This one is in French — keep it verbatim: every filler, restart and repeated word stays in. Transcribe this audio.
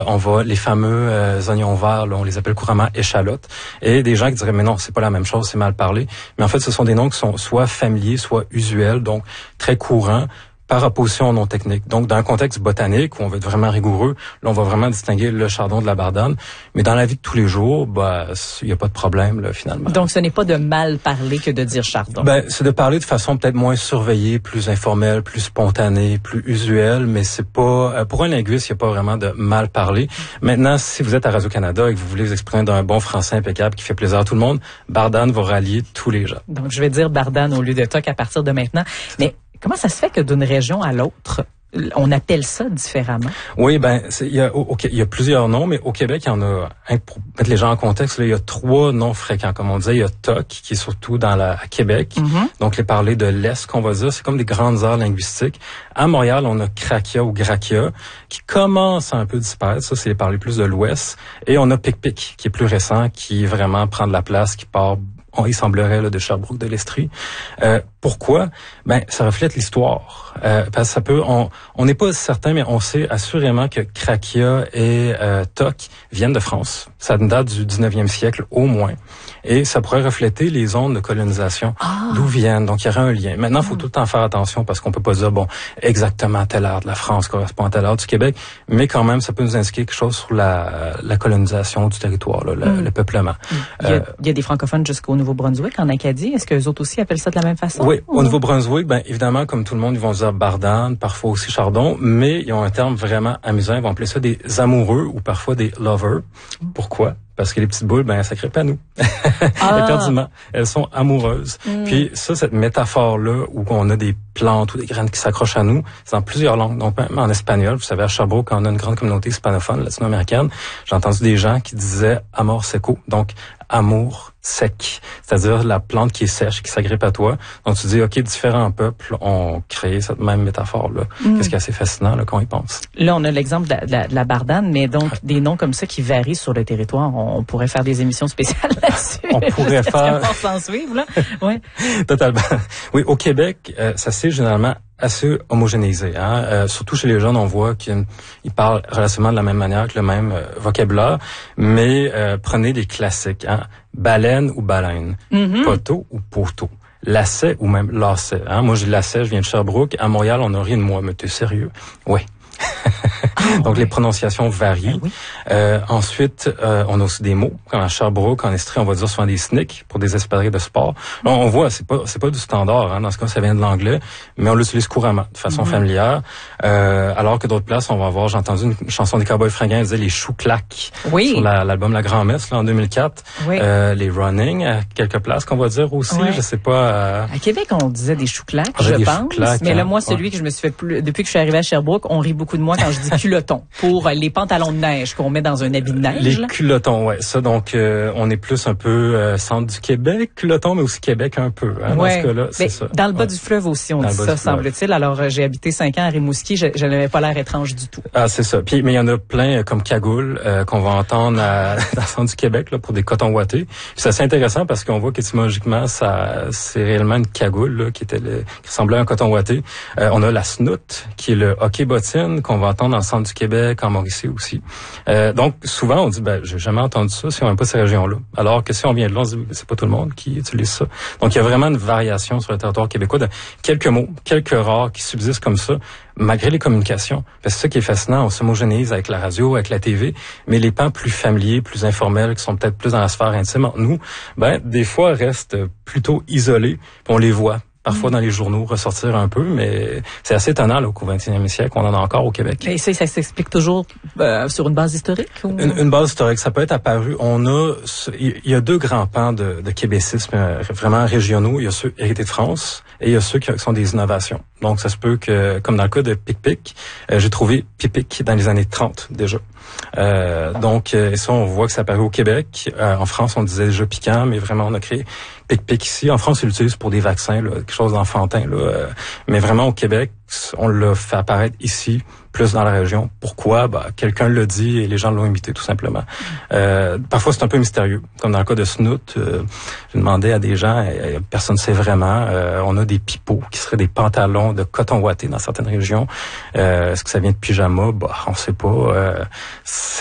On va, les fameux euh, oignons verts, là, on les appelle couramment échalotes. Et des gens qui diraient, mais non, c'est pas la même chose, c'est mal parlé. Mais en fait, ce sont des noms qui sont soit familiers, soit usuels, donc très courants, par opposition aux noms techniques. Donc, dans un contexte botanique où on veut être vraiment rigoureux, là, on va vraiment distinguer le chardon de la bardane. Mais dans la vie de tous les jours, bah, il n'y a pas de problème, là, finalement. Donc, ce n'est pas de mal parler que de dire chardon. Ben, c'est de parler de façon peut-être moins surveillée, plus informelle, plus spontanée, plus usuelle, mais c'est pas, pour un linguiste, il n'y a pas vraiment de mal parler. Maintenant, si vous êtes à Radio-Canada et que vous voulez vous exprimer d'un bon français impeccable qui fait plaisir à tout le monde, bardane va rallier tous les gens. Donc, je vais dire bardane au lieu de toc à partir de maintenant. Mais comment ça se fait que d'une région à l'autre, on appelle ça différemment? Oui, ben, il y a, okay, il y a plusieurs noms, mais au Québec, il y en a, pour mettre les gens en contexte, là, il y a trois noms fréquents. Comme on disait, il y a toc, qui est surtout dans la, à Québec. Mm-hmm. Donc, les parler de l'Est, qu'on va dire, c'est comme des grandes aires linguistiques. À Montréal, on a Krakia ou Grakia, qui commence à un peu disparaître. Ça, c'est les parler plus de l'Ouest. Et on a Pic-Pic, qui est plus récent, qui vraiment prend de la place, qui part, on, il semblerait, là, de Sherbrooke, de l'Estrie. Euh, pourquoi? Ben, ça reflète l'histoire. Euh, parce que ça peut, on, on n'est pas certain, mais on sait assurément que Krakia et euh, Toc viennent de France. Ça date du dix-neuvième siècle, au moins. Et ça pourrait refléter les zones de colonisation, ah. d'où viennent. Donc, il y aurait un lien. Maintenant, il faut tout le temps faire attention parce qu'on peut pas dire, bon, exactement telle art de la France correspond à telle art du Québec, mais quand même, ça peut nous indiquer quelque chose sur la, la colonisation du territoire, là, le, mm. le peuplement. Mm. Il, y a, euh, il y a des francophones jusqu'au Nouveau-Brunswick, en Acadie. Est-ce que les autres aussi appellent ça de la même façon? Oui, ou? Au Nouveau-Brunswick, ben évidemment, comme tout le monde, ils vont dire bardane, parfois aussi chardon, mais ils ont un terme vraiment amusant. Ils vont appeler ça des amoureux ou parfois des lovers. Pourquoi? Parce que les petites boules, ben, ça crée pas nous. Ah. Éperdument. Elles sont amoureuses. Mm. Puis ça, cette métaphore-là, où on a des plantes ou des graines qui s'accrochent à nous, c'est dans plusieurs langues. Donc, même en espagnol, vous savez, à Sherbrooke, quand on a une grande communauté hispanophone, latino-américaine, j'ai entendu des gens qui disaient amor seco. Donc, amour sec. C'est-à-dire la plante qui est sèche, qui s'agrippe à toi. Donc, tu dis, OK, différents peuples ont créé cette même métaphore-là. Mm. Qu'est-ce qui est assez fascinant, là, quand on y pense. Là, on a l'exemple de la, de la, de la bardane, mais donc, ouais. des noms comme ça qui varient sur le territoire. On pourrait faire des émissions spéciales là-dessus. On pourrait faire... s'en suivre, là. Ouais. Totalement. Oui, au Québec, euh, ça c'est généralement assez homogénéisé. Hein? Euh, surtout chez les jeunes, on voit qu'ils parlent relativement de la même manière, avec le même euh, vocabulaire, mais euh, prenez des classiques. Hein? Baleine ou baleine, mm-hmm. poteau ou poteau, lacet ou même lacet. Hein? Moi, j'ai lacet, je viens de Sherbrooke. À Montréal, on a ri de moi, mais t'es sérieux? Oui. Ah, donc, oui. Les prononciations varient. Ben oui. euh, ensuite, euh, on a aussi des mots. Comme à Sherbrooke, en Estrie, on va dire souvent des snicks pour des espadrilles de sport. Là, on voit, c'est pas, c'est pas du standard. Hein. Dans ce cas, ça vient de l'anglais, mais on l'utilise couramment, de façon mm-hmm. familière. Euh, alors que d'autres places, on va avoir, j'ai entendu une chanson des Cowboys fringants, ils disaient les choux claques. Oui. Sur la, l'album La Grand-Messe, là, en deux mille quatre. Oui. Euh, les running, à quelques places qu'on va dire aussi. Oui. Je sais pas. Euh... À Québec, on disait des choux claques, je pense. Choux-claques, mais là, moi, celui ouais. que je me suis fait plus, depuis que je suis arrivée à Sherbrooke, on rit beaucoup de moi quand je dis culottons, pour les pantalons de neige qu'on met dans un habit de neige. Les là. culottons, ouais. Ça, donc, euh, on est plus un peu euh, centre du Québec, culottons, mais aussi Québec un peu. Hein, ouais. Dans ce cas-là, c'est mais ça. Dans le bas ouais. du fleuve aussi, on dans dit ça, semble-t-il. Alors, euh, j'ai habité cinq ans à Rimouski, je, je n'avais pas l'air étrange du tout. Ah, c'est ça. Puis, mais il y en a plein euh, comme cagoule euh, qu'on va entendre à, dans le centre du Québec là, pour des cotons ouatés. Puis, c'est assez intéressant parce qu'on voit qu'étymologiquement, ça, c'est réellement une cagoule là, qui était le, qui ressemblait à un coton ouaté. Euh, on a la snout, qui est le hockey bottine qu'on va entendre dans le centre du Québec, en Mauricie aussi. Euh, donc, souvent, on dit, ben, j'ai jamais entendu ça si on n'aime pas ces régions-là. Alors que si on vient de là, on se dit, c'est pas tout le monde qui utilise ça. Donc, il y a vraiment une variation sur le territoire québécois de quelques mots, quelques rares qui subsistent comme ça, malgré les communications. C'est ça qui est fascinant, on s'homogénise avec la radio, avec la T V, mais les pans plus familiers, plus informels, qui sont peut-être plus dans la sphère intime entre nous, ben, des fois, restent plutôt isolés, puis on les voit. Parfois dans les journaux ressortir un peu, mais c'est assez étonnant là, qu'au vingtième siècle, on en a encore au Québec. Et ça, ça s'explique toujours euh, sur une base historique? Ou... Une, une base historique, ça peut être apparu. On a, il y a deux grands pans de, de québécisme vraiment régionaux. Il y a ceux hérités de France et il y a ceux qui sont des innovations. Donc ça se peut que, comme dans le cas de Pic-Pic, euh, j'ai trouvé Pipic dans les années trente déjà. Euh, donc euh, ça, on voit que ça apparaît au Québec. Euh, en France, on disait déjà piquant, mais vraiment on a créé Pic-Pic ici. En France, ils l'utilisent pour des vaccins, là, quelque chose d'enfantin, là. Euh, mais vraiment, au Québec, on l'a fait apparaître ici, plus dans la région. Pourquoi? Bah, quelqu'un l'a dit et les gens l'ont imité, tout simplement. Euh, parfois, c'est un peu mystérieux. Comme dans le cas de Snoot, euh, je demandais à des gens, et, et personne ne sait vraiment. Euh, on a des pipeaux qui seraient des pantalons de coton ouaté dans certaines régions. Euh, est-ce que ça vient de pyjama? Bah, on sait pas. Euh,